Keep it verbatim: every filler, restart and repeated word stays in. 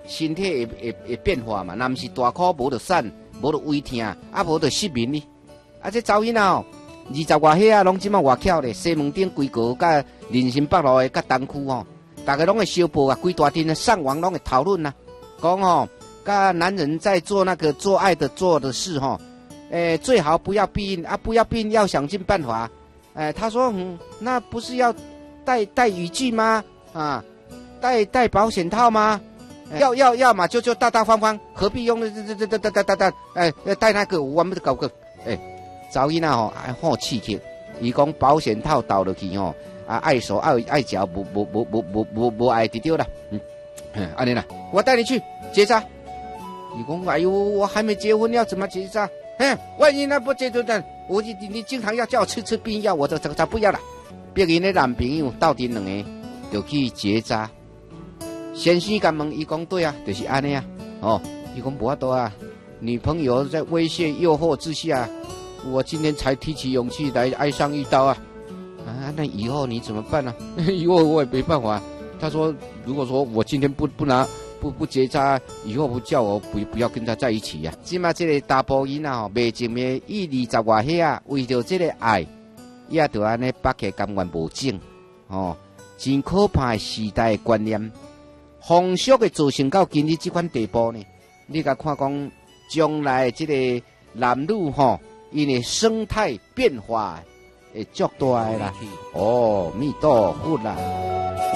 身体会会会变化嘛。若毋是大哭无就散，无就胃痛，啊无就失眠哩。啊，这查某囡仔哦，二十外岁啊，拢即马外巧咧，西门町规个甲人参北路的甲东区吼，大家拢会相报啊，规大阵的上网拢会讨论呐，讲吼，甲男人在做那个做爱的做的事吼，诶，最好不要避孕啊，不要避孕，要想尽办法。诶，他说，嗯，那不是要戴戴雨具吗？啊，戴戴保险套吗？要要要嘛，就就大大方方，何必用这这这这这这这哎戴那个我们搞个哎，查某囡仔吼爱好刺激，伊讲保险套倒落去吼，啊爱手爱爱脚，无无无无无无无爱得掉啦，嗯，安尼啦，我带你去结扎。伊讲哎呦，我还没结婚，要怎么结扎？嘿，万一那不结婚的，我你你经常要叫我吃吃避孕药，我这这才不要啦。别人的男朋友到底两个就去结扎。先生甲问，伊讲对啊，就是安尼啊。哦，伊讲无法度啊，女朋友在威胁诱惑之下，我今天才提起勇气来挨上一刀啊。啊，那以后你怎么办呢、啊？以后我也没办法。他说，如果说我今天不不拿不不结扎，以后不叫我不不要跟他在一起呀、啊。即马这个大波音啊，未前面伊二十外岁啊，为着这个爱，也就安尼百个甘愿无种哦，真可怕的时代的观念。风俗的造成到今日这款地步呢？你甲看讲，将来这个男女吼，因为生态变化会足大啦。哦，弥陀佛啦！